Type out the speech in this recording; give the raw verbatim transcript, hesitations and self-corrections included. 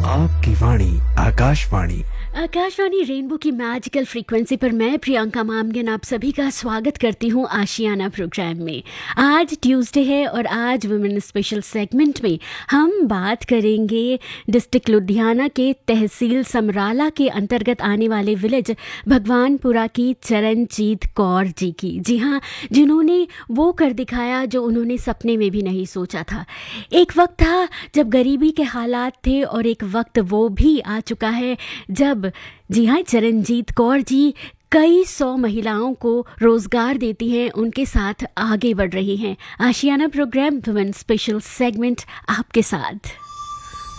आपकी वाणी आकाशवाणी आकाशवाणी रेनबो की magical frequency पर मैं प्रियंका मामगन आप सभी का स्वागत करती हूँ आशियाना प्रोग्राम में। आज ट्यूसडे है और आज वुमेन स्पेशल सेगमेंट में हम बात करेंगे डिस्ट्रिक्ट लुधियाना के तहसील समराला के अंतर्गत आने वाले विलेज भगवानपुरा की चरणजीत कौर जी की। जी हाँ, जिन्होंने वो कर दिखाया जो उन्होंने सपने में भी नहीं सोचा था। एक वक्त था जब गरीबी के हालात थे और एक वक्त वो भी आ चुका है जब जी हाँ चरणजीत कौर जी कई सौ महिलाओं को रोजगार देती हैं, उनके साथ आगे बढ़ रही हैं। आशियाना प्रोग्राम वुमेन स्पेशल सेगमेंट आपके साथ।